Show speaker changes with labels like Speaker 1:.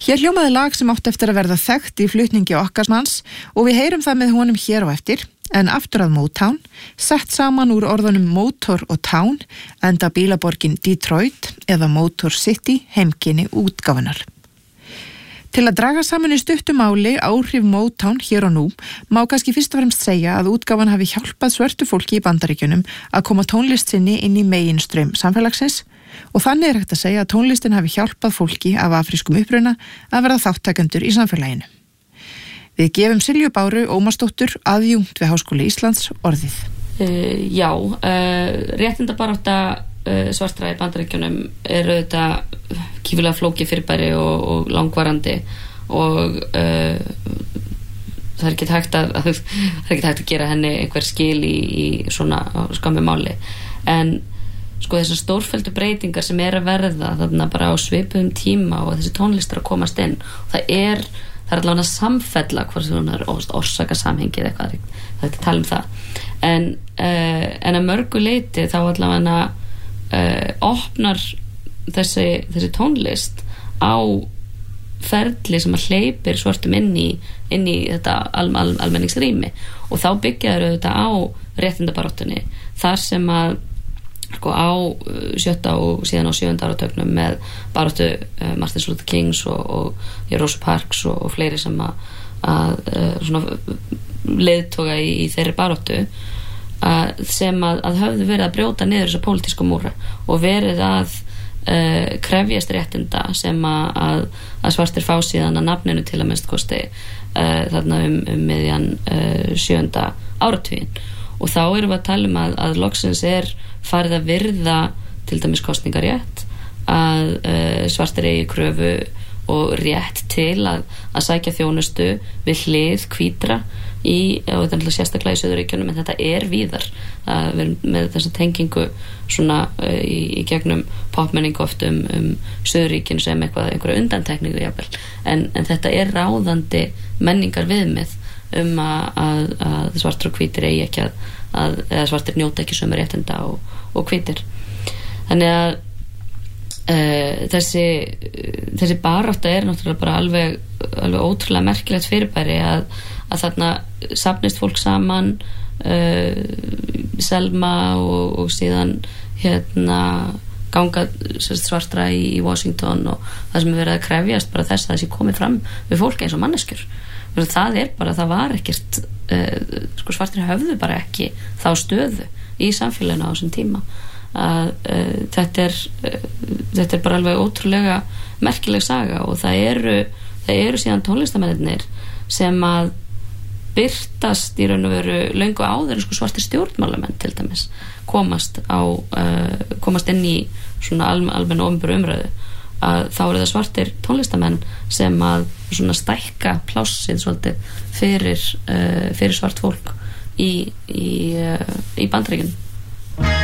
Speaker 1: Hér hljómaði lag sem átti eftir að verða þekkt í flutningi okkarsmanns og við heyrum það með honum hér á eftir, en aftur að Motown, sett saman úr orðunum Motor og Town, enda bílaborgin Detroit eða Motor City heimkynni útgáfunar. Til að draga saman í stuttu máli áhrif Motown hér og nú, má kannski fyrst og fremst segja að útgáfan hafi hjálpað svörtu fólki í Bandaríkjunum að koma tónlist sinni inn í meginstraum samfélagsins og þannig hægt að segja að tónlistin hafi hjálpað fólki af afrískum uppruna að verða þáttakendur í samfélaginu. Við gefum Silju Báru Ómarsdóttur, aðjúnkt við Háskóli Íslands, orðið.
Speaker 2: Réttindabarátta svartra í Bandaríkjunum þetta kífilega flókið fyrirbæri og langvarandi og það er ekki hægt að gera henni einhver skil í svona skammi máli, en sko þessar stórfelldu breytingar sem að verða þarna bara á svipuðum tíma og þessi tónlistar að komast inn, það er allavega samfella hvort það er orsaka samhengið eitthvað, það er ekki að tala um það, en að mörgu leyti þá allavega opnar þessi tónlist á ferli sem að hleypir svartum inn í þetta almenningsrými og þá byggjaður þetta á réttindabaráttunni þar sem að sko á 7. og síðan á 7. áratögnum með baráttu Martin Luther Kings og Rosa Parks og fleiri sem að svona leiðtoga í þeirri baráttu sem að höfðu verið að brjóta niður þessa pólitísku múra og verið að krefjast réttinda sem að svartir fá síðan að nafninu til að minnst kosti þarna miðjan 7. áratuginn og þá erum við að tala um að loksins farið að virða til dæmis kosningarétt, að svartir eigi kröfu og rétt til að sækja þjónustu við hlið hvítra og þetta er sérstaklega í Suðurríkjunum, en þetta víðar við erum með þessa tengingu svona í gegnum popmenningu oft Suðurríkin sem einhverja undantekningu jafnvel, en þetta ráðandi menningar viðmið að svartir og hvítir eigi ekki eða svartir njóta ekki sömu réttinda og hvítir, þannig að þessi barátta náttúrulega bara alveg ótrúlega merkilegt fyrirbæri að þarna safnist fólk saman Selma og síðan ganga svartra í Washington og það sem verið að krefjast bara þess að þessi komið fram við fólk eins og manneskjur, það var ekkert sko svartir höfðu bara ekki þá stöðu í samfélaginu á þessum tíma að þetta er bara alveg ótrúlega merkileg saga og það eru síðan tónlistamennirnir sem að birtast í raun og veru löngu áður en sko svartir stjórnmálamenn til dæmis komast inn í svona almenn opinberu umræðu, að þá eru það svartir tónlistamenn sem að svona stækka plássið svolítið fyrir svart fólk í Bandaríkjunum.